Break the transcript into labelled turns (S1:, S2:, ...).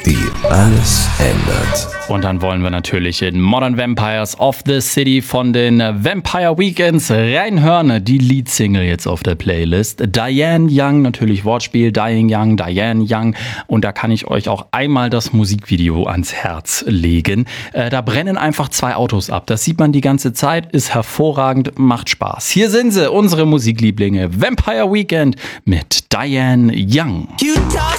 S1: die alles ändert.
S2: Und dann wollen wir natürlich in Modern Vampires of the City von den Vampire Weekends reinhören. Die Leadsingle jetzt auf der Playlist. Diane Young, natürlich Wortspiel, Dying Young, Diane Young. Und da kann ich euch auch einmal das Musikvideo ans Herz legen. Da brennen einfach 2 Autos ab. Das sieht man die ganze Zeit, ist hervorragend, macht Spaß. Hier sind sie, unsere Musiklieblinge. Vampire Weekend mit Diane Young.
S3: You talk